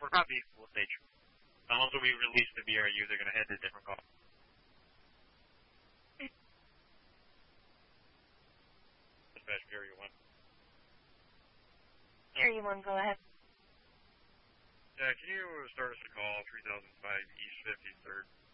We're probably equal stage. Unless we release the BRU, they're going to head to a different call. Dispatch BRU 1. BRU 1, go ahead. Yeah, can you start us a call, 3005 East 53rd?